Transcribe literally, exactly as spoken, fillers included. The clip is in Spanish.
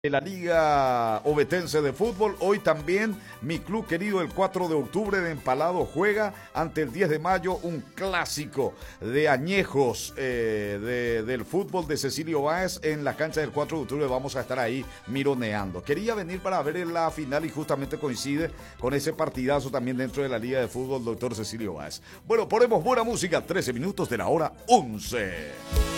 de la Liga Ovetense de Fútbol. Hoy también mi club querido, el cuatro de octubre de Empalado, juega ante el diez de mayo un clásico de añejos eh, de, del fútbol de Cecilio Báez en la cancha del cuatro de octubre. Vamos a estar ahí mironeando. Quería venir para ver la final y justamente coincide con ese partidazo también dentro de la Liga de Fútbol, doctor Cecilio Báez. Bueno, ponemos buena música, trece minutos de la hora once.